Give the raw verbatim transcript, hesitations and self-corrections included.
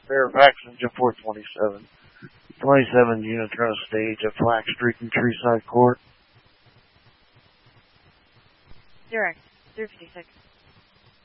Fairfax Engine four twenty-seven. twenty-seven units run a stage at Flax Street and Treeside Court. Direct, three fifty-six.